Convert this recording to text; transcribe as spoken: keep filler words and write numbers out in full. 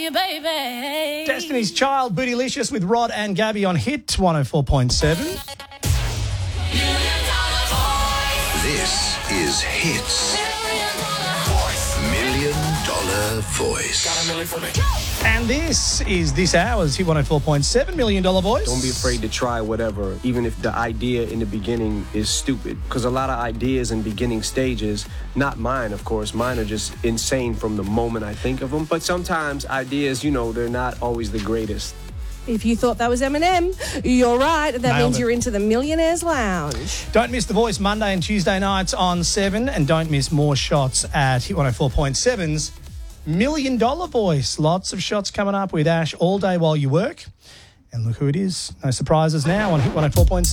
you, baby. Destiny's Child, Bootylicious with Rod and Gabby on Hit one oh four point seven. This is Hits. Million Dollar Voice. And this is this hour's Hit one oh four point seven Million Dollar Voice. Don't be afraid to try whatever, even if the idea in the beginning is stupid. Because a lot of ideas in beginning stages, not mine, of course, mine are just insane from the moment I think of them. But sometimes ideas, you know, they're not always the greatest. If you thought that was Eminem, you're right. That Nailed means it. you're into the Millionaires Lounge. Don't miss The Voice Monday and Tuesday nights on seven, and don't miss more shots at Hit one oh four point seven's Million Dollar Voice. Lots of shots coming up with Ash all day while you work. And look who it is. No surprises now on Hit one oh four point seven.